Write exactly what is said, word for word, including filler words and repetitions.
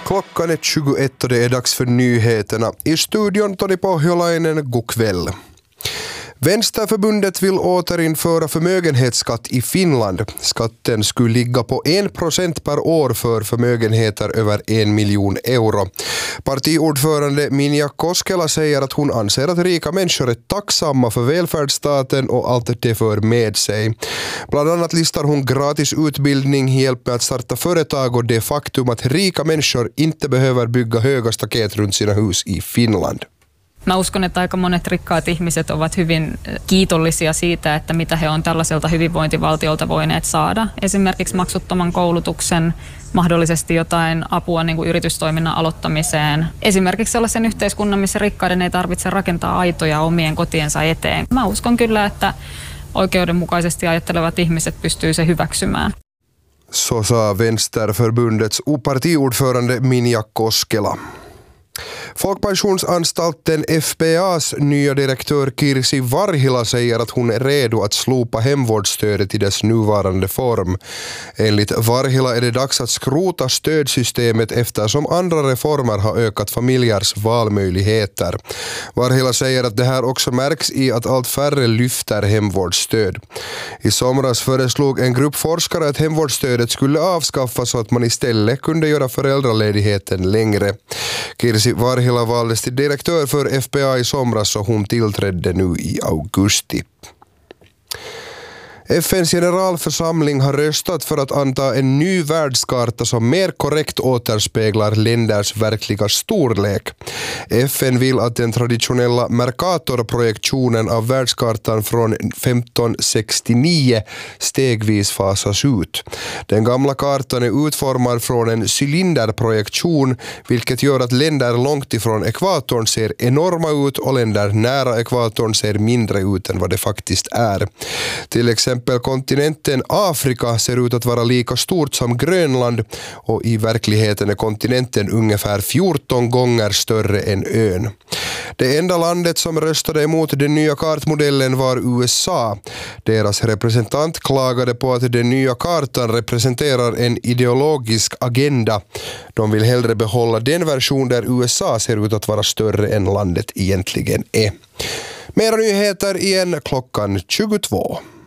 Klockan är tjugoett och det är dags för nyheterna. I studion Toni Pohjolainen, god kväll. Vänsterförbundet vill återinföra förmögenhetsskatt i Finland. Skatten skulle ligga på en procent per år för förmögenheter över en miljon euro. Partiordförande Minja Koskela säger att hon anser att rika människor är tacksamma för välfärdsstaten och allt det för med sig. Bland annat listar hon gratis utbildning, hjälp med att starta företag och det faktum att rika människor inte behöver bygga höga staket runt sina hus i Finland. Mä uskon, että aika monet rikkaat ihmiset ovat hyvin kiitollisia siitä, että mitä he on tällaiselta hyvinvointivaltiolta voineet saada. Esimerkiksi maksuttoman koulutuksen, mahdollisesti jotain apua niin kuin yritystoiminnan aloittamiseen. Esimerkiksi sellaisen yhteiskunnan, missä rikkaiden ei tarvitse rakentaa aitoja omien kotiensa eteen. Mä uskon kyllä, että oikeudenmukaisesti ajattelevat ihmiset pystyy se hyväksymään. Så sa Vänsterförbundets partiordförande Minja Koskela. Folkpensionsanstalten F P A:s nya direktör Kirsi Varhila säger att hon är redo att slopa hemvårdsstödet i dess nuvarande form. Enligt Varhila är det dags att skrota stödsystemet eftersom andra reformer har ökat familjers valmöjligheter. Varhila säger att det här också märks i att allt färre lyfter hemvårdsstöd. I somras föreslog en grupp forskare att hemvårdsstödet skulle avskaffas så att man istället kunde göra föräldraledigheten längre. Kirsi Varhila valdes till direktör för F P A i somras och hon tillträdde nu i augusti. F N:s generalförsamling har röstat för att anta en ny världskarta som mer korrekt återspeglar länders verkliga storlek. F N vill att den traditionella Mercator-projektionen av världskartan från femton sextionio stegvis fasas ut. Den gamla kartan är utformad från en cylinderprojektion, vilket gör att länder långt ifrån ekvatorn ser enorma ut och länder nära ekvatorn ser mindre ut än vad det faktiskt är. Till exempel kontinenten Afrika ser ut att vara lika stort som Grönland och i verkligheten är kontinenten ungefär fjorton gånger större än ön. Det enda landet som röstade emot den nya kartmodellen var U S A. Deras representant klagade på att den nya kartan representerar en ideologisk agenda. De vill hellre behålla den version där U S A ser ut att vara större än landet egentligen är. Mera nyheter igen klockan tjugotvå.